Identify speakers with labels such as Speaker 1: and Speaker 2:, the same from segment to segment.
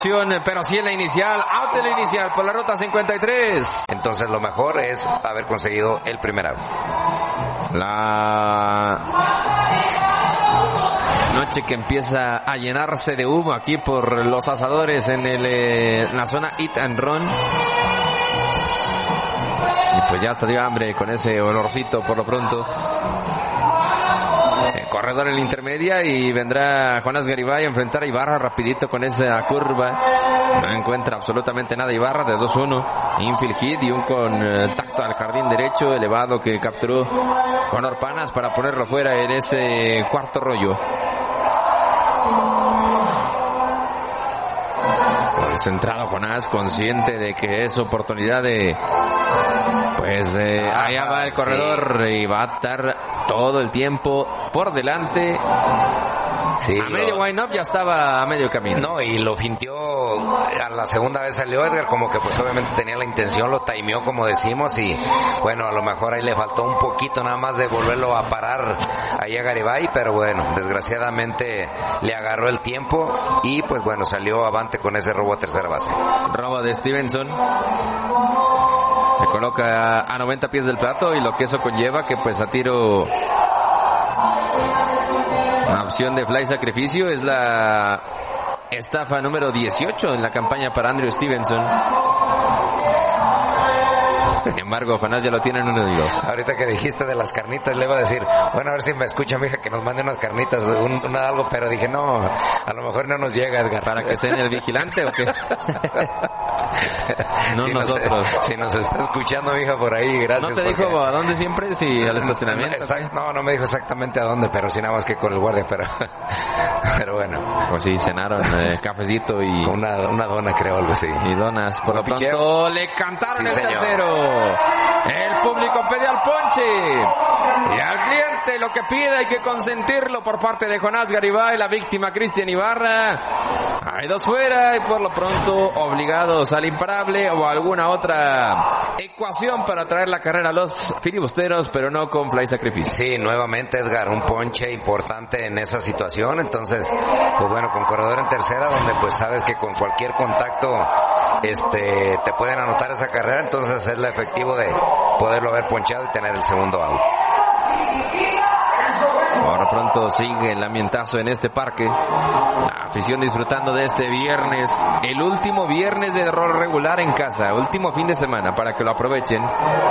Speaker 1: Pero sí en la inicial, out de la inicial por la ruta 53.
Speaker 2: Entonces lo mejor es haber conseguido el primer out.
Speaker 1: La noche que empieza a llenarse de humo aquí por los asadores en la zona Eat and Run. Y pues ya hasta dio hambre con ese olorcito por lo pronto. El corredor en la intermedia y vendrá Jonás Garibay a enfrentar a Ibarra rapidito con esa curva. No encuentra absolutamente nada Ibarra, de 2-1. Infield hit y un contacto al jardín derecho elevado que capturó Conor Panas para ponerlo fuera en ese cuarto rollo. Concentrado Jonás, consciente de que es oportunidad de... Pues allá va el corredor y va a estar todo el tiempo por delante. Sí, a medio wind-up ya estaba a medio camino.
Speaker 2: No, y lo fintió a la segunda vez salió Edgar, como que pues obviamente tenía la intención, lo timeó como decimos y bueno, a lo mejor ahí le faltó un poquito nada más de volverlo a parar ahí a Garibay, pero bueno, desgraciadamente le agarró el tiempo y pues bueno, salió avante con ese robo a tercera base.
Speaker 1: Robo de Stevenson. Se coloca a 90 pies del plato y lo que eso conlleva que pues a tiro una opción de fly sacrificio es la estafa número 18 en la campaña para Andrew Stevenson. Sin embargo, Jonás ya lo tiene en 1-2.
Speaker 2: Ahorita que dijiste de las carnitas, le iba a decir, bueno, a ver si me escucha mi hija que nos mande unas carnitas, algo, pero dije, no, a lo mejor no nos llega, Edgar.
Speaker 1: ¿Para que sea el vigilante o qué? No
Speaker 2: si
Speaker 1: nosotros.
Speaker 2: Si nos está escuchando mi hija por ahí, gracias.
Speaker 1: ¿No te dijo a dónde siempre? Sí, al estacionamiento.
Speaker 2: No me dijo exactamente a dónde, pero sí nada más que con el guardia, pero bueno.
Speaker 1: Pues sí, cenaron cafecito y...
Speaker 2: Una dona, creo, algo así.
Speaker 1: Y donas. Por lo pronto le cantaron el tercero. El público pide al ponche y al cliente lo que pide hay que consentirlo por parte de Jonás Garibay, la víctima Cristian Ibarra. Hay dos fuera y por lo pronto obligados al imparable o alguna otra ecuación para traer la carrera a los filibusteros, pero no con fly sacrificio.
Speaker 2: Sí, nuevamente Edgar, un ponche importante en esa situación, entonces pues bueno, con corredor en tercera donde pues sabes que con cualquier contacto te pueden anotar esa carrera, entonces es lo efectivo de poderlo haber ponchado y tener el segundo out.
Speaker 1: Ahora pronto sigue el ambientazo en este parque. La afición disfrutando de este viernes, el último viernes de rol regular en casa, último fin de semana para que lo aprovechen.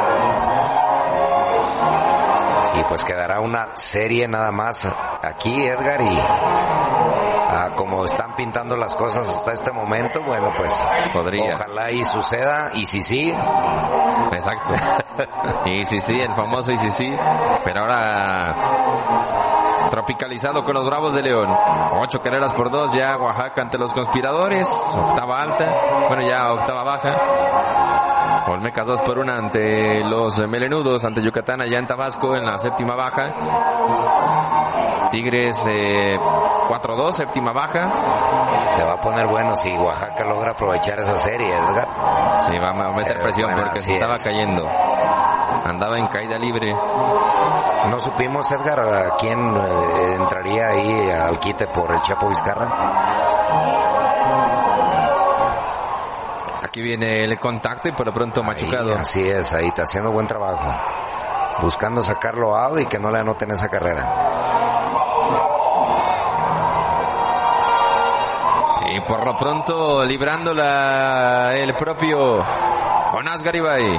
Speaker 2: Y pues quedará una serie nada más aquí, Edgar, y como están pintando las cosas hasta este momento, bueno, pues
Speaker 1: podría.
Speaker 2: Ojalá y suceda, y si sí.
Speaker 1: Exacto. Y si sí, el famoso y si sí, pero ahora tropicalizado con los Bravos de León. 8 carreras por 2 ya Oaxaca ante los conspiradores, octava alta, bueno ya octava baja. Olmecas 2-1 ante los Melenudos, ante Yucatán allá en Tabasco en la séptima baja. Tigres 4-2, séptima baja.
Speaker 2: Se va a poner bueno si Oaxaca logra aprovechar esa serie, Edgar.
Speaker 1: Sí, va a meter presión porque se estaba cayendo. Andaba en caída libre.
Speaker 2: No supimos, Edgar, a quién entraría ahí al quite por el Chapo Vizcarra.
Speaker 1: Aquí viene el contacto y por lo pronto machucado.
Speaker 2: Así es, ahí está haciendo buen trabajo. Buscando sacarlo out y que no le anoten esa carrera.
Speaker 1: Y por lo pronto librándola el propio Jonás Garibay.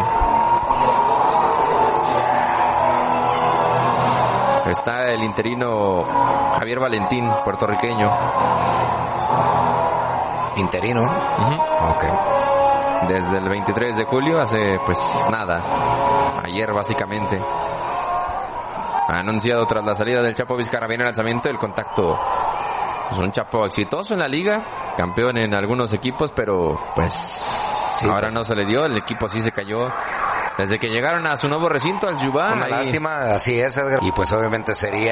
Speaker 1: Está el interino Javier Valentín, puertorriqueño.
Speaker 2: ¿Interino? Ok.
Speaker 1: Desde el 23 de julio, hace pues nada, ayer básicamente. Ha anunciado tras la salida del Chapo Vizcarra, viene el lanzamiento, el contacto. Es un Chapo exitoso en la liga, campeón en algunos equipos, pero pues sí, ahora pues no se le dio, el equipo sí se cayó. Desde que llegaron a su nuevo recinto, al Jubán.
Speaker 2: Una lástima, así es, Edgar. Y pues obviamente sería